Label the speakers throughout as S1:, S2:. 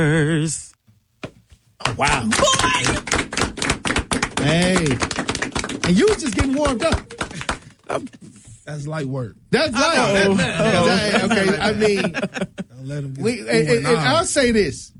S1: Wow.
S2: Boy!
S1: Hey. And you was just getting warmed up.
S3: That's light work.
S1: That's light. Okay, I mean,
S3: Don't let him get
S1: and I'll say this.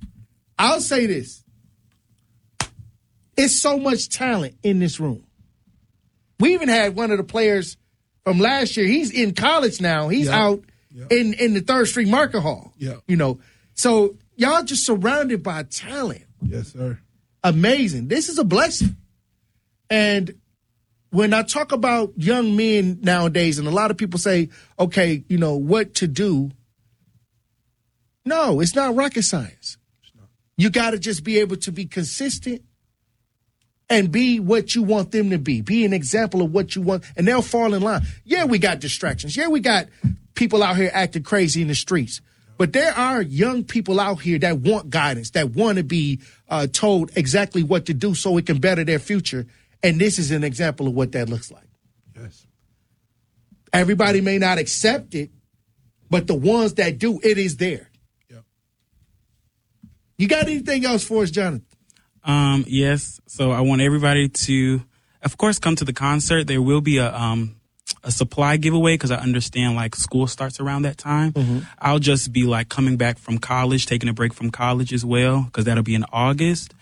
S1: It's so much talent in this room. We even had one of the players from last year. He's in college now. He's out in the Third Street Market Hall.
S3: Yeah.
S1: You know, so y'all just surrounded by talent.
S3: Yes, sir.
S1: Amazing. This is a blessing. And when I talk about young men nowadays, and a lot of people say, okay, you know, what to do. No, it's not rocket science. You got to just be able to be consistent and be what you want them to be. Be an example of what you want, and they'll fall in line. Yeah, we got distractions. Yeah, we got people out here acting crazy in the streets. But there are young people out here that want guidance, that want to be told exactly what to do so it can better their future. And this is an example of what that looks like.
S3: Yes.
S1: Everybody may not accept it, but the ones that do, it is there.
S3: Yep.
S1: You got anything else for us, Jonathan?
S4: Yes. So I want everybody to, of course, come to the concert. There will be a supply giveaway because I understand like school starts around that time. Mm-hmm. I'll just be like coming back from college, taking a break from college as well because that'll be in August.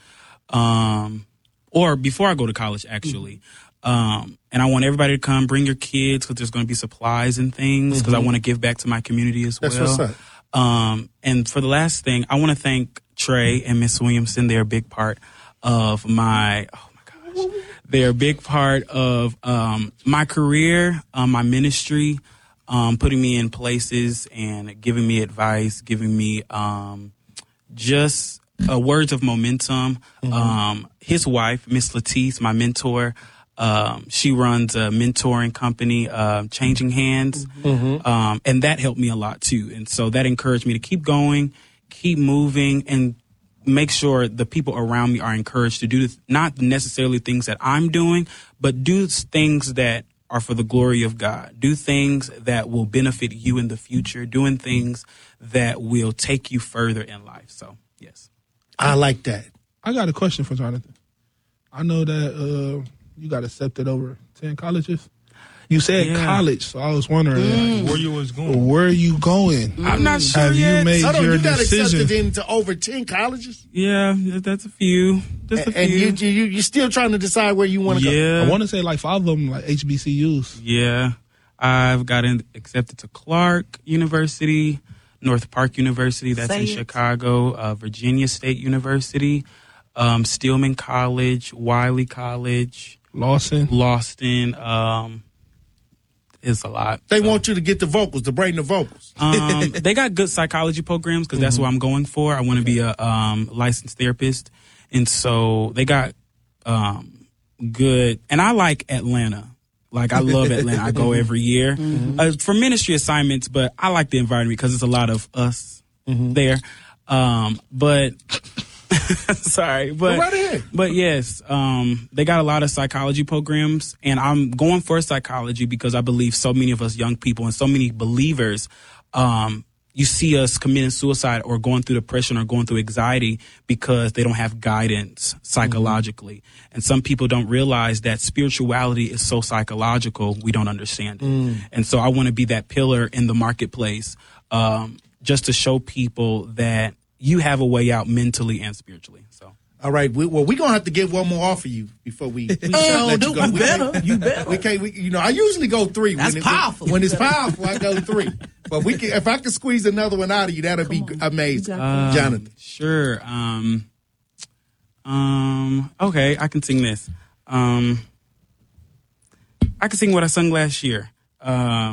S4: Or before I go to college, actually. And I want everybody to come, bring your kids because there's going to be supplies and things because I want to give back to my community as well.
S1: That's what's up.
S4: And for the last thing, I want to thank Trey and Miss Williamson. They're a big part of they're a big part of my career, my ministry, putting me in places and giving me advice, giving me just words of momentum. His wife, Miss Latisse, my mentor, she runs a mentoring company, Changing Hands, and that helped me a lot too. And so that encouraged me to keep going, keep moving, and make sure the people around me are encouraged to do not necessarily things that I'm doing, but do things that are for the glory of God. Do things that will benefit you in the future, doing things that will take you further in life. So, yes.
S1: I like that.
S3: I got a question for Jonathan. I know that you got accepted over 10 colleges. You said college, so I was wondering
S5: where you was going.
S3: Where are you going?
S4: I'm not sure
S3: Have
S4: yet.
S3: you made your
S1: You got
S3: decision?
S1: accepted into over 10 colleges?
S4: Yeah, that's a few. Just a
S1: And
S4: few.
S1: you're still trying to decide where you want to go?
S4: Yeah.
S3: I want to say like 5 of them like HBCUs.
S4: Yeah. I've gotten accepted to Clark University, North Park University, that's in Chicago, Virginia State University, Stillman College, Wiley College,
S3: Lawson.
S4: It's a lot.
S1: They want you to get the vocals, to bring the vocals.
S4: They got good psychology programs because that's what I'm going for. I want to be a licensed therapist. And so they got good. And I like Atlanta. Like, I love Atlanta. I go every year for ministry assignments, but I like the environment because there's a lot of us there. But sorry, but
S1: Go right ahead.
S4: But yes, they got a lot of psychology programs, and I'm going for psychology because I believe so many of us young people and so many believers, you see us committing suicide or going through depression or going through anxiety because they don't have guidance psychologically. And some people don't realize that spirituality is so psychological, we don't understand it. And so I want to be that pillar in the marketplace, just to show people that you have a way out mentally and spiritually. So,
S1: all right. We're going to have to get one more off of you before we let you go.
S2: You better.
S1: We can't, I usually go 3.
S2: That's powerful.
S1: When it's powerful, I go 3. But if I can squeeze another one out of you, that'll be amazing. Jonathan.
S4: Sure. Okay, I can sing this. I can sing what I sung last year.